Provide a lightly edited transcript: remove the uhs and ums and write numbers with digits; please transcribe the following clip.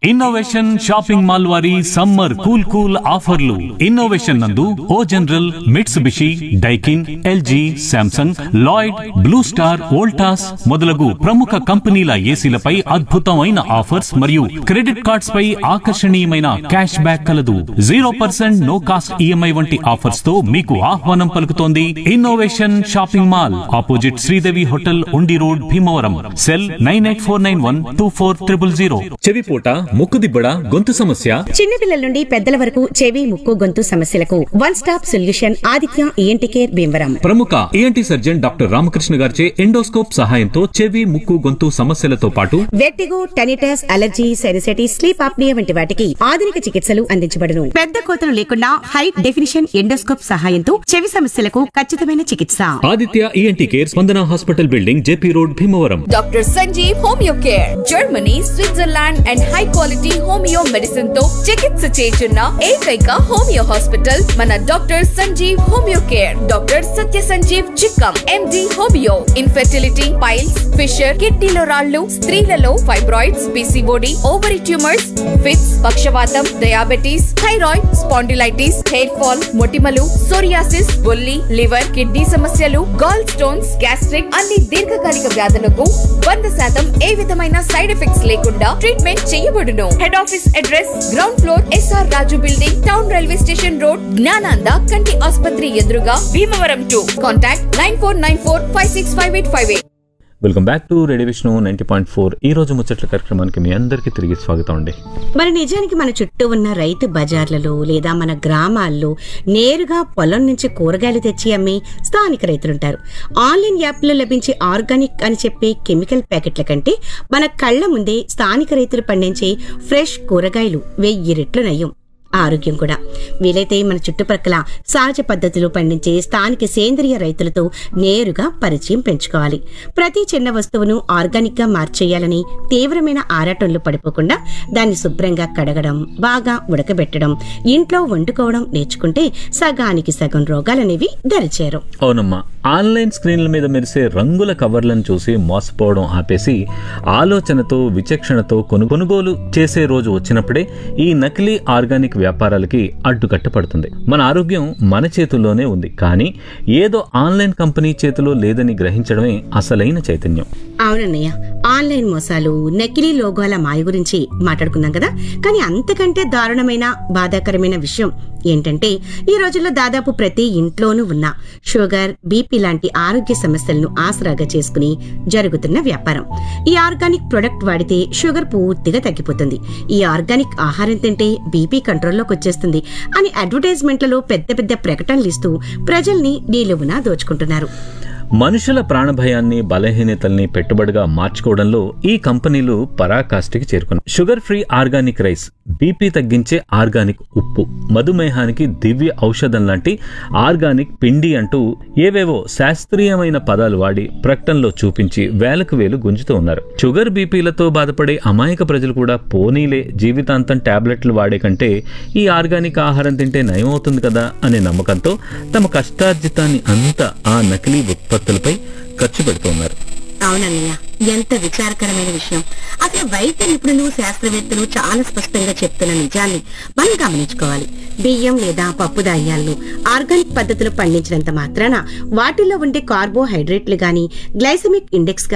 Innovation shopping mall వారి summer cool cool ఆఫర్లు. Innovation నందు ఓ general, Mitsubishi, Daikin, LG, Samsung, Lloyd, blue star, Voltas మొదలగు ప్రముఖ కంపెనీల ఏసీలపై అద్భుతమైన ఆఫర్స్ మరియు క్రెడిట్ కార్డ్స్ పై ఆకర్షణీయమైన క్యాష్ బ్యాక్ కలదు. 0% నో కాస్ట్ ఈఎంఐ వంటి ఆఫర్స్ తో మీకు ఆహ్వానం పలుకుతోంది innovation shopping mall, opposite Sridevi hotel, ఉండి రోడ్, భీమవరం. సెల్ 9849240000. చెవిపోట, ముక్కుదిబ్బడ, గొంతు సమస్య, చిన్నపిల్లల నుండి పెద్దల వరకు చెవి, ముక్కు, గొంతు సమస్యలకు one stop solution Aditya ENT care Bhimavaram. ప్రముఖ ఈఎన్టీ సర్జన్ డాక్టర్ రామకృష్ణ గారిచే ఎండోస్కోప్ సహాయంతో చెవి, ముక్కు, గొంతు సమస్యలతో పాటు vertigo, tinnitus, allergy, sinusitis, sleep apnoea వంటి వాటికి ఆధునిక చికిత్సలు అందించబడును. పెద్ద కోతలు లేకుండా హై డెఫినిషన్ ఎండోస్కోప్ సహాయంతో చెవి సమస్యలకు ఖచ్చితమైన చికిత్స. ఆదిత్య ఈఎన్టీ కేర్, స్పందన hospital building, JP road, Bhimavaram. Doctor Sanjeev homeo care, Germany, Switzerland and high quality homeo medicine తో చికిత్స చేస్తున్న ఏకైక హోమియో హాస్పిటల్ మన doctor Sanjeev homeo care. Doctor సత్య సంజీవ్ చిక్కం, ఎండి హోమియో. ఇన్ఫెర్టిలిటీ, పైల్స్, ఫిషర్, కిడ్నీలో రాళ్లు, స్త్రీలలో fibroids, PCOD, ovary tumours, fits, పక్షవాతం, diabetes, thyroid, spondylitis, hair fall, మొటిమలు, సోరియాసిస్, బొల్లి, లివర్, కిడ్నీ సమస్యలు, గాల్ స్టోన్స్, గ్యాస్ట్రిక్ అన్ని దీర్ఘకాలిక వ్యాధులకు 100% ఏ విధమైన సైడ్ ఎఫెక్ట్స్ లేకుండా ట్రీట్మెంట్ చేయబడును. Head office address ground floor, SR రాజు building, town railway station road, Gnananda కంటి ఆసుపత్రి ఎదురుగా, Bhimavaram 2. Contact 9494565858. Welcome back to radio Vishnu 90.4. ఈ రోజు ముచ్చట్ల కార్యక్రమానికి మీ అందరికీ తిరిగి స్వాగతం అండి. మరి నిజానికి మన చుట్టూ ఉన్న రైతు బజార్లలో లేదా మన గ్రామాల్లో నేరుగా పొలం నుంచి కూరగాయలు తెచ్చి అమ్మి స్థానిక రైతులుంటారు. ఆన్లైన్ యాప్లో లభించే ఆర్గానిక్ అని చెప్పే కెమికల్ ప్యాకెట్ల కంటే మన కళ్ల ముందే స్థానిక రైతులు పండించే ఫ్రెష్ కూరగాయలు 1000 రెట్లు నయం. ఆరోగ్యం కూడా. వీలైతే మన చుట్టుపక్కల సహజ పద్ధతిలో పండించే స్థానిక సేంద్రియ రైతులతో నేరుగా పరిచయం పెంచుకోవాలి. ప్రతి చిన్న వస్తువును ఆర్గానిక్ గా మార్చేయాలని తీవ్రమైన ఆరాటంలో పడిపోకుండా దాన్ని శుభ్రంగా కడగడం, బాగా ఉడకబెట్టడం, ఇంట్లో వండుకోవడం నేర్చుకుంటే సగానికి సగం రోగాలనేవి దరిచేరు. అవునమ్మా, ఆన్లైన్ స్క్రీన్ల మీద మెరిసే రంగుల కవర్లను చూసి మోసపోవడం ఆపేసి ఆలోచనతో, విచక్షణతో కొనుగోలు చేసే రోజు వచ్చినప్పుడే ఈ నకిలీ ఆర్గానిక్ వ్యాపారాలకి అడ్డుకట్ట పడుతుంది. మన ఆరోగ్యం మన చేతుల్లోనే ఉంది, కానీ ఏదో ఆన్లైన్ కంపెనీ చేతిలో లేదని గ్రహించడమే అసలైన చైతన్యం. అవునన్నయ్య, ఆన్లైన్ మోసాలు, నకిలీ లోగోల మాయ గురించి మాట్లాడుకున్నాం కదా. కానీ అంతకంటే దారుణమైన, బాధాకరమైన విషయం ఏంటంటే ఈ రోజుల్లో దాదాపు ప్రతి ఇంట్లోనూ ఉన్న షుగర్, బీపీ లాంటి ఆరోగ్య సమస్యలను ఆసరాగా చేసుకుని జరుగుతున్న వ్యాపారం. ఈ ఆర్గానిక్ ప్రొడక్ట్ వాడితే షుగర్ పూర్తిగా తగ్గిపోతుంది, ఈ ఆర్గానిక్ ఆహారం తింటే బీపీ కంట్రోల్లోకి వచ్చేస్తుంది అని అడ్వర్టైజ్మెంట్లలో పెద్ద పెద్ద ప్రకటనలు ఇస్తూ ప్రజల్ని నిలువునా దోచుకుంటున్నారు. మనుషుల ప్రాణభయాన్ని, బలహీనతల్ని పెట్టుబడిగా మార్చుకోవడంలో ఈ కంపెనీలు పరాకాష్ఠకి చేరుకున్నాయి. Sugar free organic rice, BP తగ్గించే ఆర్గానిక్ ఉప్పు, మధుమేహానికి దివ్య ఔషధం లాంటి ఆర్గానిక్ పిండి అంటూ ఏవేవో శాస్త్రీయమైన పదాలు వాడి ప్రకటనలో చూపించి వేలకు వేలు గుంజుతూ ఉన్నారు. షుగర్, బీపీలతో బాధపడే అమాయక ప్రజలు కూడా పోనీలే, జీవితాంతం టాబ్లెట్లు వాడే కంటే ఈ ఆర్గానిక్ ఆహారం తింటే నయమవుతుంది కదా అనే నమ్మకంతో తమ కష్టార్జితాన్ని అంతా ఆ నకిలీ ఉత్పత్తులపై ఖర్చు పెడుతున్నారు. అవునన్నయ్య, ఎంత విచారకరమైన విషయం. అసలు వైద్య నిపుణులు, శాస్త్రవేత్తలు చాలా స్పష్టంగా చెప్తున్న నిజాన్ని మనం గమనించుకోవాలి. బియ్యం లేదా పప్పు ధాన్యాలను ఆర్గానిక్ పద్ధతిలో పండించినంత మాత్రాన వాటిల్లో ఉండే కార్బోహైడ్రేట్లు గాని, గ్లైసెమిక్ ఇండెక్స్